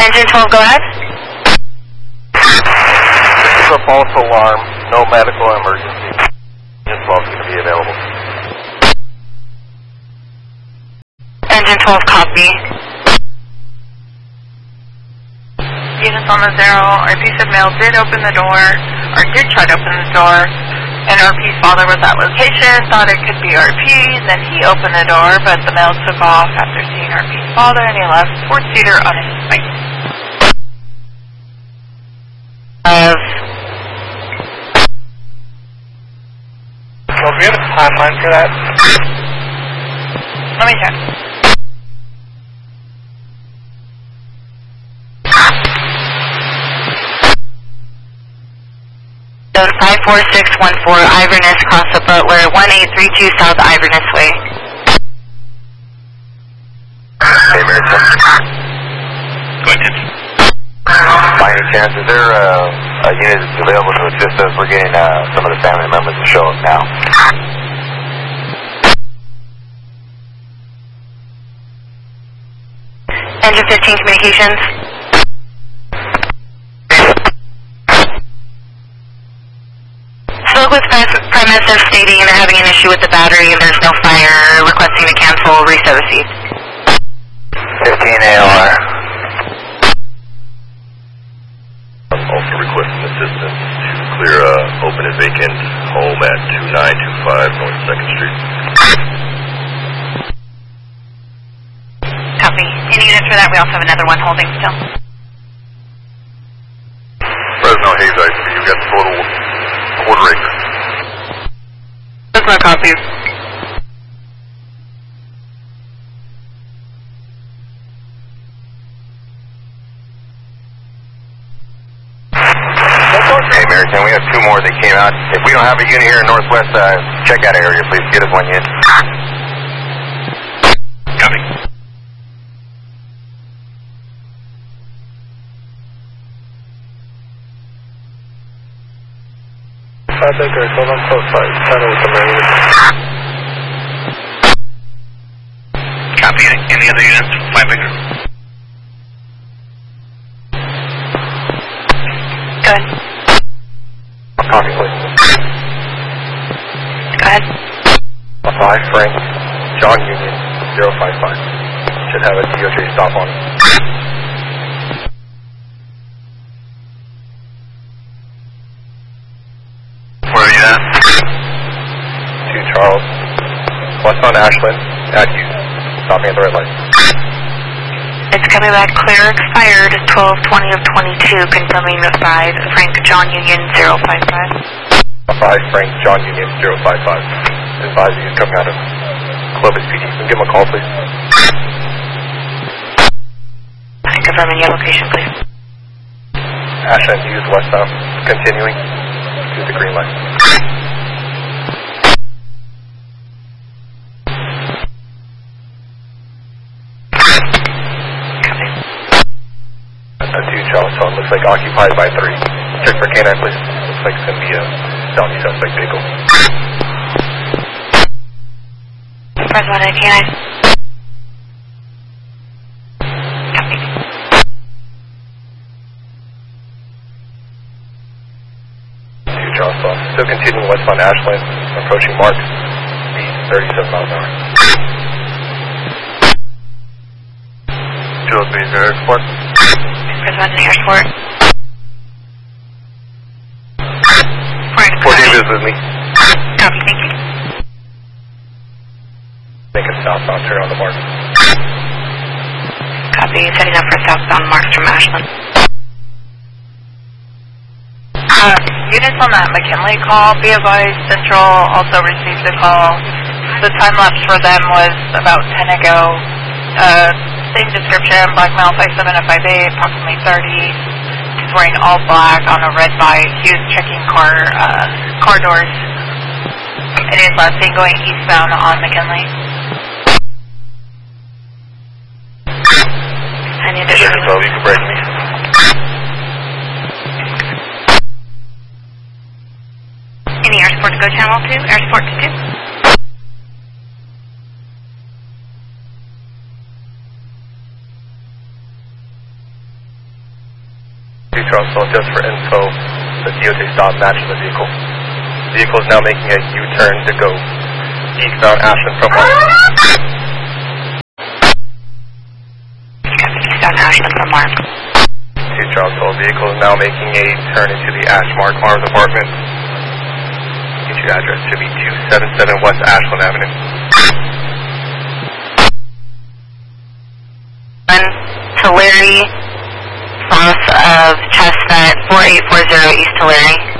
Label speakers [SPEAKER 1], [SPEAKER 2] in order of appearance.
[SPEAKER 1] Engine 12, go ahead.
[SPEAKER 2] This is a false alarm. No medical emergency. Engine 12 is going to be available.
[SPEAKER 1] Engine 12, copy.
[SPEAKER 3] Units on the 0, RP said male did open the door, or did try to open the door, and RP's father was at location, thought it could be RP, then he opened the door, but the male took off after seeing RP's father, and he left 4-seater on his bike.
[SPEAKER 2] So do we have a timeline for that?
[SPEAKER 3] Let me check.
[SPEAKER 1] So 54614 Iverness, cross the Butler, 1832 South Iverness Way.
[SPEAKER 2] Hey, American.
[SPEAKER 4] Go ahead.
[SPEAKER 2] By any chance, is there a unit that's available to assist us? We're getting some of the family members to show up now.
[SPEAKER 1] Engine 15 communications. Spoke with premises stating they're having an issue with the battery and there's no fire, requesting to cancel, reset the seat.
[SPEAKER 2] 15 AOR.
[SPEAKER 4] Also requesting assistance to clear open and vacant home at 2925 North 2nd Street.
[SPEAKER 1] Copy. Any units for that? We also have another one holding still.
[SPEAKER 4] Fresno Haze IC, you got total quarter acre.
[SPEAKER 1] That's my copy.
[SPEAKER 2] Hey, American, we have two more that came out. If we don't have a unit here in Northwest, check out area, please. Get us one unit.
[SPEAKER 4] Copy.
[SPEAKER 2] I think there's one on close by. Settle with the Marine.
[SPEAKER 4] Copy. Any other units? 5 acre.
[SPEAKER 1] Go ahead.
[SPEAKER 2] Copy, please.
[SPEAKER 1] Go ahead.
[SPEAKER 2] 5 Frank, John Union, 055. Should have a DOJ stop on it.
[SPEAKER 4] Where are you at?
[SPEAKER 2] 2 Charles, west on Ashland, at you. Stopping at the red light.
[SPEAKER 1] It's coming back clear, expired 12/20 of 22, confirming the 5 Frank John Union 055.
[SPEAKER 2] 5 Frank, John Union, 055. Advise you coming out of Clovis PD. Can you give him a call, please?
[SPEAKER 1] And confirming your location, please.
[SPEAKER 2] Ashland Hughes, westbound, continuing to the green light. A 2 Charles, phone looks like occupied by 3. Check for K9, please. Looks like it's going to be a felony suspect vehicle.
[SPEAKER 1] Press 1 at K9. Copy.
[SPEAKER 2] Charles, still continuing westbound Ashland, approaching Mark, speed 37 miles an hour. 203 is your airport.
[SPEAKER 1] Press 1 in airport.
[SPEAKER 2] 4 David is with me.
[SPEAKER 1] Copy, thank you.
[SPEAKER 2] Make a southbound turn on the Mark.
[SPEAKER 1] Copy, setting up for southbound marks from Ashland.
[SPEAKER 3] Units on that McKinley call, be advised, Central also received a call. The time lapse for them was about 10 ago. Same description, black male 57 to 58, approximately 30. He's wearing all black on a red bike. He was checking car doors. And his last thing going eastbound on McKinley.
[SPEAKER 1] Any additional?
[SPEAKER 2] So you can break me.
[SPEAKER 1] Any air support to go channel 2? Air support to 2?
[SPEAKER 5] Charles, just for info, the DOJ stop matches the vehicle. The vehicle is now making a U-turn to go eastbound Ashland from Mark.
[SPEAKER 1] Eastbound Ashland from Mark.
[SPEAKER 5] 2 Charles, the vehicle is now making a turn into the Ashmark Mars apartment. Get your address to be 277 West Ashland Avenue.
[SPEAKER 1] Tulare, south of Chestnut, 4840 East Tulare.